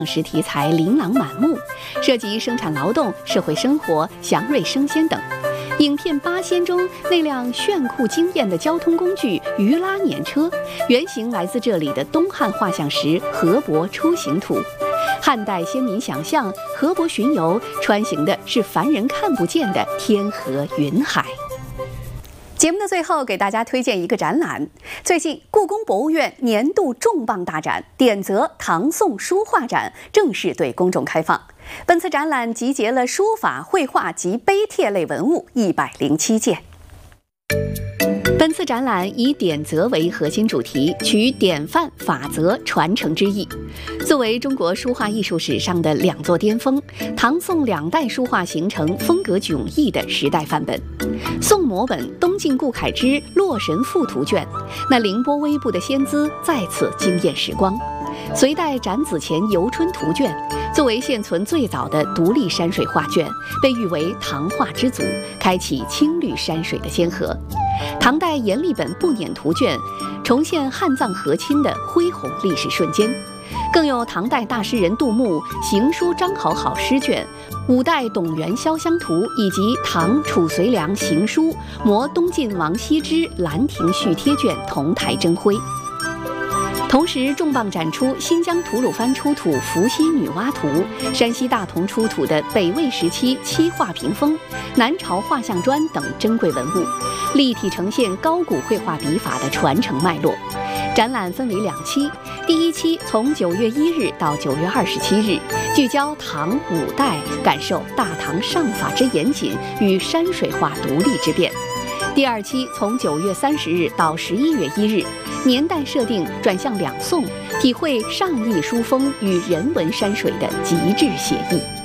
时题材琳琅满目，涉及生产劳动、社会生活、祥瑞生鲜等。影片《八仙》中那辆炫酷惊艳的交通工具鱼拉碾车，原型来自这里的东汉画像石河伯出行图。汉代先民想象河伯巡游，穿行的是凡人看不见的天河云海。节目的最后，给大家推荐一个展览。最近，故宫博物院年度重磅大展“典则唐宋书画展”正式对公众开放。本次展览集结了书法、绘画及碑帖类文物107件。本次展览以典则为核心主题，取典范、法则、传承之意。作为中国书画艺术史上的两座巅峰，唐宋两代书画形成风格迥异的时代范本。宋摹本东晋顾恺之《洛神赋》图卷，那凌波微步的仙姿再次惊艳时光。隋代展子虔游春图卷，作为现存最早的独立山水画卷，被誉为唐画之祖，开启青绿山水的先河。唐代阎立本步辇图卷，重现汉藏和亲的恢宏历史瞬间。更有唐代大诗人杜牧行书张好好诗卷、五代董源潇湘图以及唐褚遂良行书摹东晋王羲之兰亭序帖卷同台争辉。同时重磅展出新疆吐鲁番出土伏羲女娲图、山西大同出土的北魏时期漆画屏风、南朝画像砖等珍贵文物，立体呈现高古绘画笔法的传承脉络。展览分为2期，第1期从9月1日到9月27日，聚焦唐5代，感受大唐尚法之严谨与山水画独立之变。第2期从9月30日到11月1日，年代设定转向两宋，体会上意书风与人文山水的极致写意。